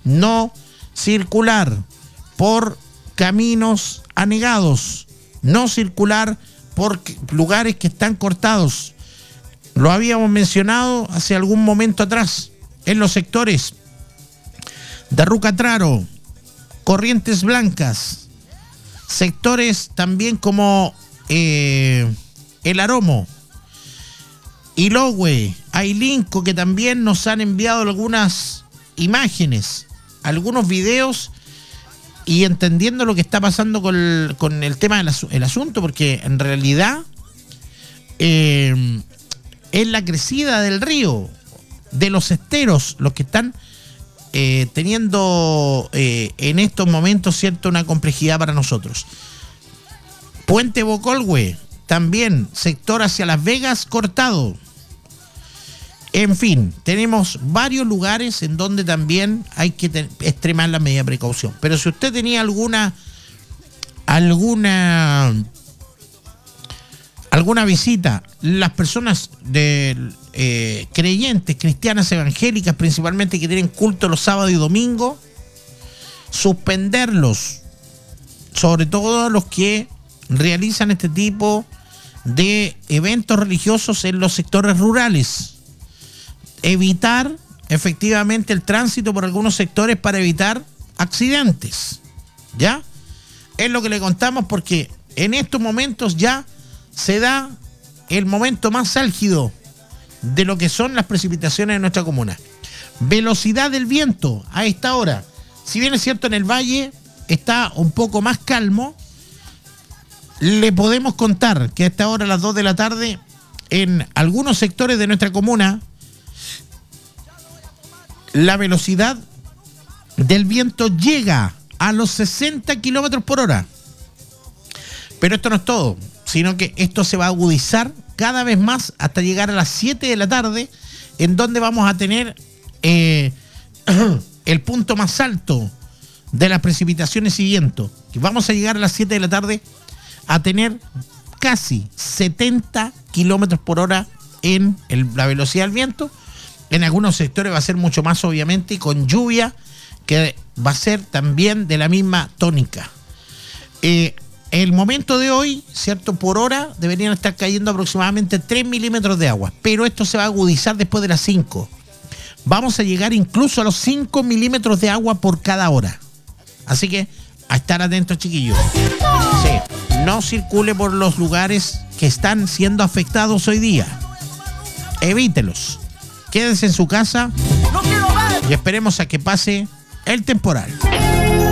no circular por caminos anegados, no circular por lugares que están cortados. Lo habíamos mencionado hace algún momento atrás, en los sectores de Rucatraro, Corrientes Blancas, sectores también como El Aromo, Ilohue, Ailinco, que también nos han enviado algunas imágenes, algunos videos, y entendiendo lo que está pasando con el tema del asunto, porque en realidad es la crecida del río, de los esteros, los que están teniendo en estos momentos, cierto, una complejidad para nosotros. Puente Bocolhue, también sector hacia Las Vegas cortado. En fin, tenemos varios lugares en donde también hay que extremar la medida de precaución. Pero si usted tenía alguna visita, las personas creyentes, cristianas, evangélicas, principalmente, que tienen culto los sábados y domingos, suspenderlos, sobre todo los que realizan este tipo de eventos religiosos en los sectores rurales. Evitar efectivamente el tránsito por algunos sectores para evitar accidentes, ¿ya? Es lo que le contamos, porque en estos momentos ya se da el momento más álgido de lo que son las precipitaciones en nuestra comuna. Velocidad del viento a esta hora, si bien es cierto en el valle está un poco más calmo, le podemos contar que a esta hora, a las 2 de la tarde, en algunos sectores de nuestra comuna, la velocidad del viento llega a los 60 kilómetros por hora. Pero esto no es todo, sino que esto se va a agudizar cada vez más hasta llegar a las 7 de la tarde, en donde vamos a tener el punto más alto de las precipitaciones y viento. Vamos a llegar a las 7 de la tarde a tener casi 70 kilómetros por hora en la velocidad del viento. En algunos sectores va a ser mucho más, obviamente, y con lluvia que va a ser también de la misma tónica. El momento de hoy, ¿cierto? Por hora deberían estar cayendo aproximadamente 3 milímetros de agua, pero esto se va a agudizar después de las 5. Vamos a llegar incluso a los 5 milímetros de agua por cada hora. Así que a estar atentos, chiquillos. Sí, no circule por los lugares que están siendo afectados hoy día. Evítelos. Quédense en su casa y esperemos a que pase el temporal.